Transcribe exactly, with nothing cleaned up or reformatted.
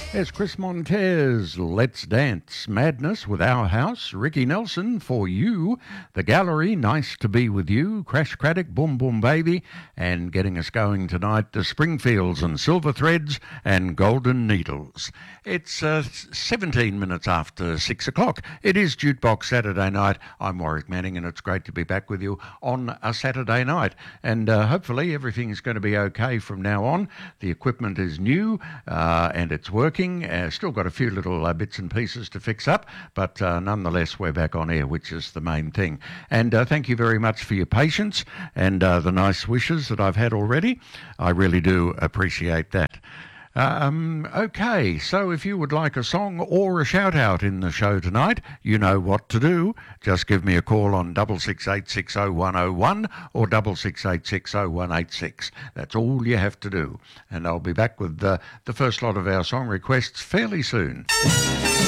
There's Chris Montez, Let's Dance Madness with Our House, Ricky Nelson, For You, The Gallery, Nice to Be With You, Crash Craddock, Boom Boom Baby, and getting us going tonight, The Springfields and Silver Threads and Golden Needles. It's uh, seventeen minutes after six o'clock. It is Jukebox Saturday night. I'm Warwick Manning, and it's great to be back with you on a Saturday night. And uh, hopefully everything's going to be okay from now on. The equipment is new uh, and it's working. Uh, still got a few little uh, bits and pieces to fix up, but uh, nonetheless we're back on air, which is the main thing. And uh, thank you very much for your patience and uh, the nice wishes that I've had already. I really do appreciate that. Um, okay, so if you would like a song or a shout out in the show tonight, you know what to do. Just give me a call on double six eight six oh one oh one or double six eight six oh one eight six. That's all you have to do. And I'll be back with the, the first lot of our song requests fairly soon.